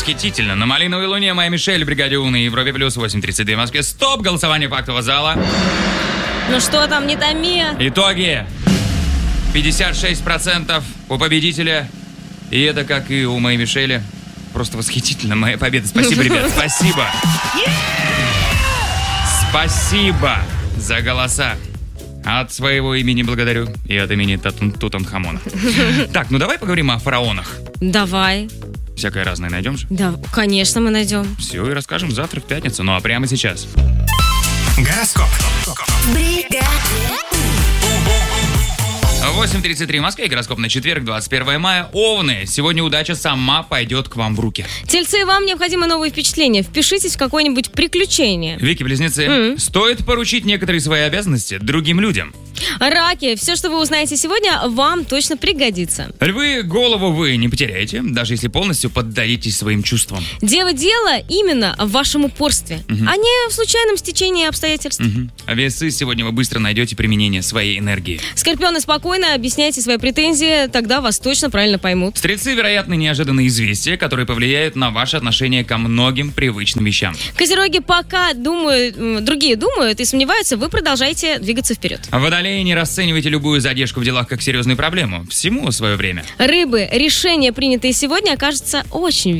Восхитительно. На малиновой луне моя Мишель, бригаде У на Европе плюс 8:32 в Москве. Стоп! Голосование фактового зала. Ну что там, не томи? Итоги. 56% у победителя. И это, как и у моей Мишели, просто восхитительно. Моя победа. Спасибо, ребят. Спасибо. Спасибо за голоса. От своего имени благодарю. И от имени Тутанхамона. Так, ну давай поговорим о фараонах. Давай. Всякое разное найдем же? Да, конечно, мы найдем. Все, и расскажем завтра в пятницу. Ну а прямо сейчас. Гороскоп. 8:33 в Москве, гороскоп на четверг, 21 мая. Овны, сегодня удача сама пойдет к вам в руки. Тельцы, вам необходимо новые впечатления. Впишитесь в какое-нибудь приключение. Вики-близнецы, стоит поручить некоторые свои обязанности другим людям. Раки, все, что вы узнаете сегодня, вам точно пригодится. Львы, голову вы не потеряете, даже если полностью поддадитесь своим чувствам. Дело именно в вашем упорстве, а не в случайном стечении обстоятельств. А весы, сегодня вы быстро найдете применение своей энергии. Скорпионы, спокойно объясняйте свои претензии, тогда вас точно правильно поймут. Стрельцы, вероятно, неожиданные известия, которые повлияют на ваше отношение ко многим привычным вещам. Козероги, пока другие думают и сомневаются, вы продолжаете двигаться вперед. Водолеи, не расценивайте любую задержку в делах как серьезную проблему. Всему свое время. Рыбы, решение, принятое сегодня, окажется очень